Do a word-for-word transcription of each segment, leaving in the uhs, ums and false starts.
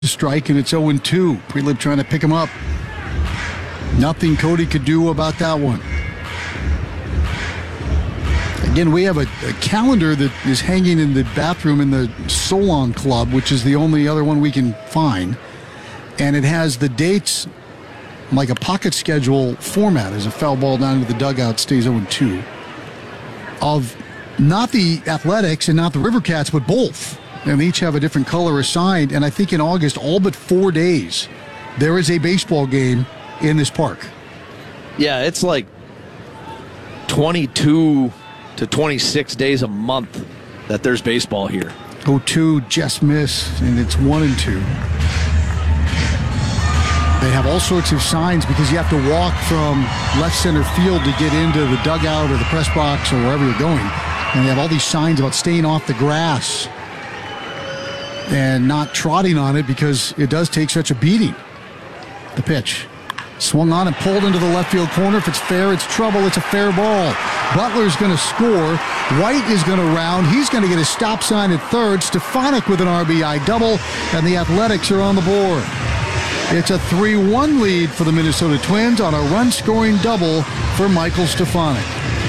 to strike, and it's oh and two. Prelip trying to pick him up. Nothing Cody could do about that one. Again, we have a, a calendar that is hanging in the bathroom in the Solon Club, which is the only other one we can find. And it has the dates like a pocket schedule format as a foul ball down into the dugout stays oh and two. Of not the Athletics and not the River Cats, but both. And they each have a different color assigned. And I think in August, all but four days, there is a baseball game in this park. Yeah, it's like twenty-two to twenty-six days a month that there's baseball here. oh two, just miss, and it's one and two. They have all sorts of signs because you have to walk from left center field to get into the dugout or the press box or wherever you're going. And they have all these signs about staying off the grass and not trotting on it because it does take such a beating. The pitch. Swung on and pulled into the left field corner. If it's fair, it's trouble. It's a fair ball. Butler's going to score. White is going to round. He's going to get a stop sign at third. Stefanik with an R B I double, and the Athletics are on the board. It's a three one lead for the Minnesota Twins on a run-scoring double for Michael Stefanik.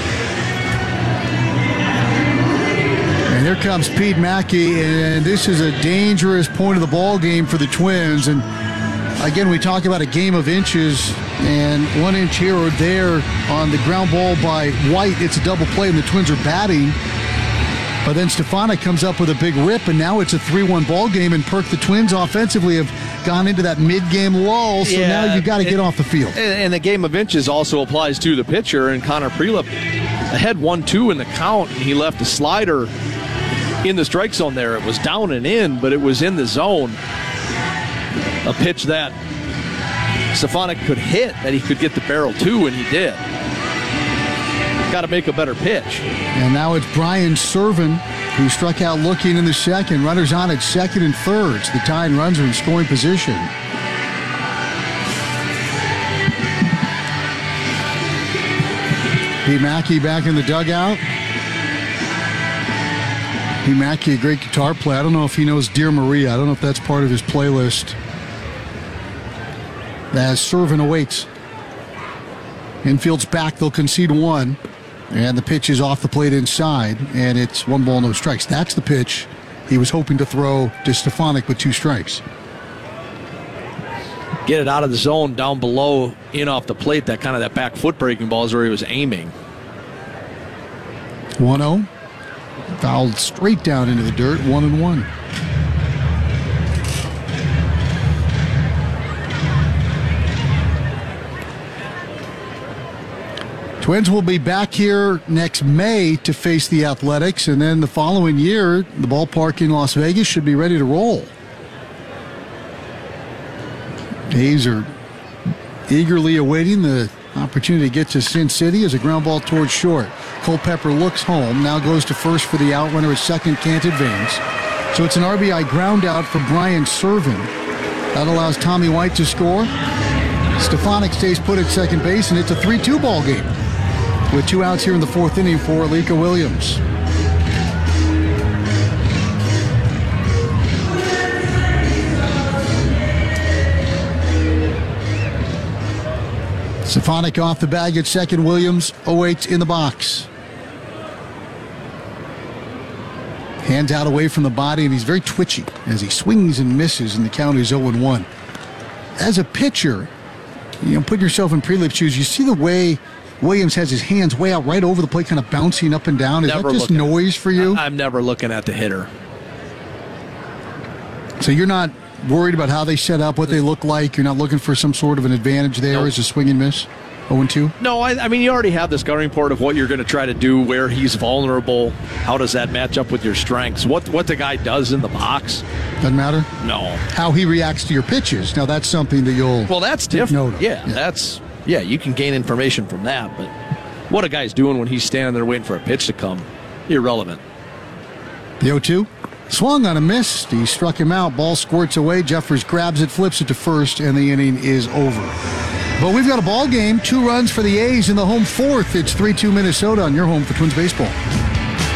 And here comes Pete Mackey, and this is a dangerous point of the ball game for the Twins. And again, we talk about a game of inches, and one inch here or there on the ground ball by White. It's a double play, and the Twins are batting. But then Stefanik comes up with a big rip, and now it's a three one ball game. And Perk, the Twins offensively have gone into that mid-game lull, so yeah, now you got to get off the field. And the game of inches also applies to the pitcher, and Connor Prelip ahead one two in the count, and he left a slider in the strike zone there. It was down and in, but it was in the zone. A pitch that Stefanik could hit, that he could get the barrel to, and he did. Got to make a better pitch. And now it's Brian Servin, who struck out looking in the second. Runners on at second and third. The tying runs are in scoring position. Pete Mackey back in the dugout. Pete Mackey, a great guitar player. I don't know if he knows Dear Maria. I don't know if that's part of his playlist. As Servin awaits. Infield's back. They'll concede one. And the pitch is off the plate inside. And it's one ball, no strikes. That's the pitch he was hoping to throw to Stefanik with two strikes. Get it out of the zone, down below, in off the plate. That kind of that back foot breaking ball is where he was aiming. one oh. Fouled straight down into the dirt. One and one. Twins will be back here next May to face the Athletics, and then the following year, the ballpark in Las Vegas should be ready to roll. A's are eagerly awaiting the opportunity to get to Sin City as a ground ball towards short. Culpepper looks home, now goes to first for the out runner at second, can't advance. So it's an R B I ground out for Brian Servin. That allows Tommy White to score. Stefanik stays put at second base, and it's a three two ball game with two outs here in the fourth inning for Alika Williams. Stefanik off the bag at second. Williams awaits in the box. Hands out away from the body, and he's very twitchy as he swings and misses, and the count is oh and one. As a pitcher, you know, put yourself in Prelip's shoes. You see the way Williams has his hands way out right over the plate, kind of bouncing up and down. Is never that just looking, noise for you? I'm never looking at the hitter. So you're not worried about how they set up, what they look like? You're not looking for some sort of an advantage there nope. as a swing and miss? oh and two? No, I, I mean, you already have the scouting report of what you're going to try to do, where he's vulnerable. How does that match up with your strengths? What what the guy does in the box? Doesn't matter? No. How he reacts to your pitches. Now, that's something that you'll Well, that's different. Yeah, yeah, that's, yeah, you can gain information from that. But what a guy's doing when he's standing there waiting for a pitch to come, irrelevant. The oh two? Swung on a miss. He struck him out. Ball squirts away. Jeffers grabs it, flips it to first, and the inning is over. But we've got a ball game. Two runs for the A's in the home fourth. It's three two Minnesota on your home for Twins baseball.